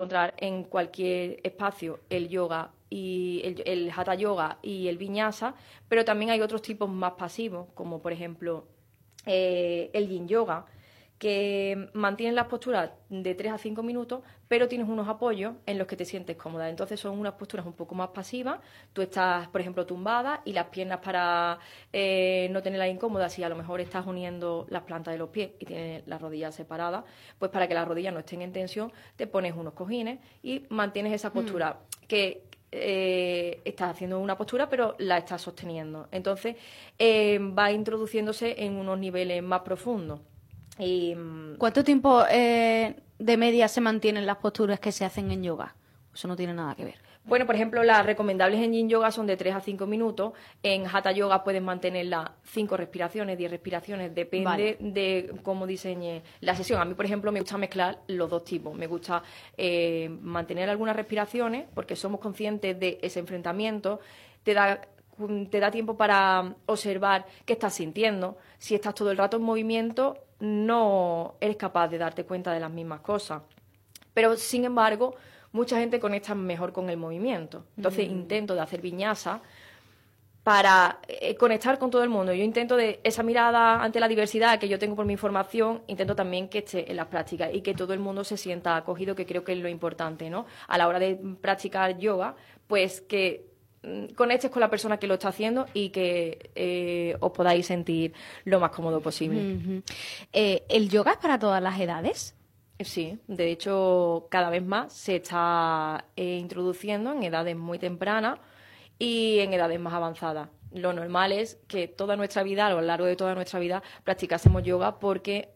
encontrar en cualquier espacio el yoga y el hatha yoga y el vinyasa, pero también hay otros tipos más pasivos, como por ejemplo el yin yoga, que mantienen las posturas de 3 a 5 minutos, pero tienes unos apoyos en los que te sientes cómoda. Entonces son unas posturas un poco más pasivas. Tú estás, por ejemplo, tumbada y las piernas para no tenerlas incómodas, si a lo mejor estás uniendo las plantas de los pies y tienes las rodillas separadas, pues para que las rodillas no estén en tensión, te pones unos cojines y mantienes esa postura que estás haciendo una postura pero la estás sosteniendo. Entonces va introduciéndose en unos niveles más profundos. ¿Cuánto tiempo de media se mantienen las posturas que se hacen en yoga? Eso no tiene nada que ver. Bueno, por ejemplo, las recomendables en Yin Yoga son de 3 a 5 minutos. En Hatha Yoga puedes mantenerlas 5 respiraciones, 10 respiraciones, depende de cómo diseñe la sesión. A mí, por ejemplo, me gusta mezclar los dos tipos. Me gusta mantener algunas respiraciones porque somos conscientes de ese enfrentamiento. Te da tiempo para observar qué estás sintiendo. Si estás todo el rato en movimiento, no eres capaz de darte cuenta de las mismas cosas. Pero, sin embargo, mucha gente conecta mejor con el movimiento. Entonces intento de hacer viñasa para conectar con todo el mundo. Yo intento de esa mirada ante la diversidad que yo tengo por mi formación, intento también que esté en las prácticas y que todo el mundo se sienta acogido, que creo que es lo importante, ¿no? A la hora de practicar yoga, pues que conectes con la persona que lo está haciendo y que os podáis sentir lo más cómodo posible. ¿El yoga es para todas las edades? Sí, de hecho cada vez más se está introduciendo en edades muy tempranas y en edades más avanzadas. Lo normal es que toda nuestra vida, a lo largo de toda nuestra vida, practicásemos yoga porque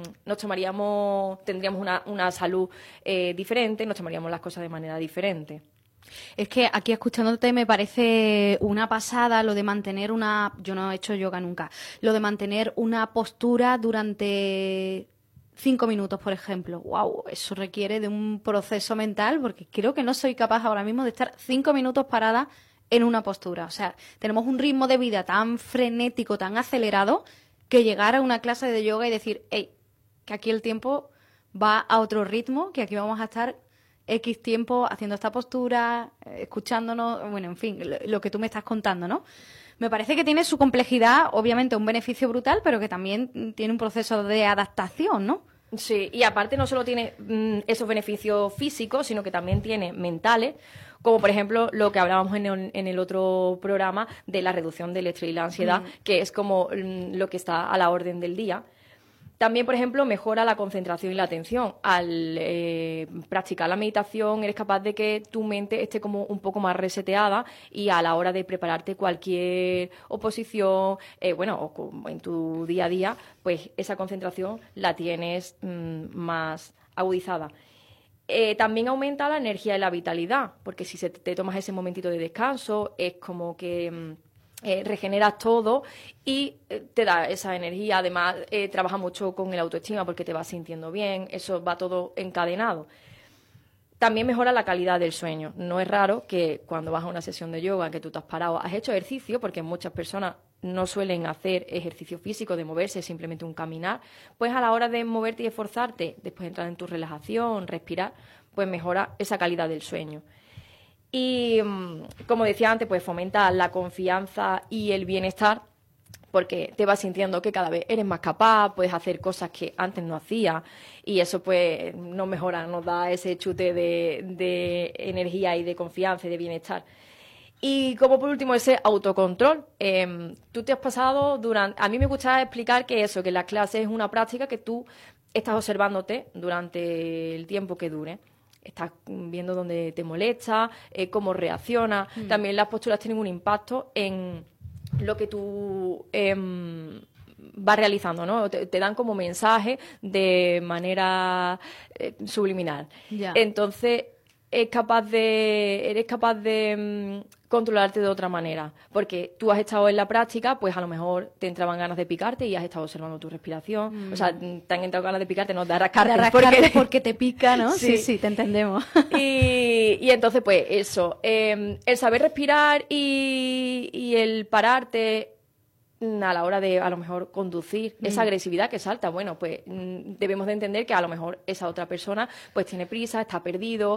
tendríamos una salud diferente, nos tomaríamos las cosas de manera diferente. Es que aquí escuchándote me parece una pasada lo de mantener yo no he hecho yoga nunca, lo de mantener una postura durante 5 minutos, por ejemplo. ¡Wow! Eso requiere de un proceso mental porque creo que no soy capaz ahora mismo de estar 5 minutos parada en una postura. O sea, tenemos un ritmo de vida tan frenético, tan acelerado, que llegar a una clase de yoga y decir, hey, que aquí el tiempo va a otro ritmo, que aquí vamos a estar X tiempo haciendo esta postura, escuchándonos, bueno, en fin, lo que tú me estás contando, ¿no? Me parece que tiene su complejidad, obviamente un beneficio brutal, pero que también tiene un proceso de adaptación, ¿no? Sí, y aparte no solo tiene esos beneficios físicos, sino que también tiene mentales, como por ejemplo lo que hablábamos en el otro programa de la reducción del estrés y la ansiedad, que es como lo que está a la orden del día. También, por ejemplo, mejora la concentración y la atención. Al practicar la meditación eres capaz de que tu mente esté como un poco más reseteada y a la hora de prepararte cualquier oposición, o como en tu día a día, pues esa concentración la tienes más agudizada. También aumenta la energía y la vitalidad, porque si te tomas ese momentito de descanso, es como que regeneras todo y te da esa energía. Además, trabaja mucho con el autoestima porque te vas sintiendo bien, eso va todo encadenado. También mejora la calidad del sueño. No es raro que cuando vas a una sesión de yoga, que tú te has parado, has hecho ejercicio, porque muchas personas no suelen hacer ejercicio físico de moverse, simplemente un caminar, pues a la hora de moverte y esforzarte, después de entrar en tu relajación, respirar, pues mejora esa calidad del sueño. Y, como decía antes, pues fomenta la confianza y el bienestar porque te vas sintiendo que cada vez eres más capaz, puedes hacer cosas que antes no hacías y eso pues nos mejora, nos da ese chute de energía y de confianza y de bienestar. Y como por último ese autocontrol. Tú te has pasado a mí me gusta explicar que la clase es una práctica que tú estás observándote durante el tiempo que dure. Estás viendo dónde te molesta, cómo reacciona. También las posturas tienen un impacto en lo que tú vas realizando, ¿no? Te dan como mensaje de manera subliminal. Ya. Entonces, eres capaz de controlarte de otra manera, porque tú has estado en la práctica, pues a lo mejor te entraban ganas de picarte y has estado observando tu respiración, o sea, te han entrado ganas de picarte, no de rascarte, porque te pica, ¿no? Sí. Sí, te entendemos. Y entonces, pues eso, el saber respirar y el pararte a la hora de, a lo mejor, conducir, esa agresividad que salta, bueno, pues debemos de entender que a lo mejor esa otra persona pues tiene prisa, está perdido,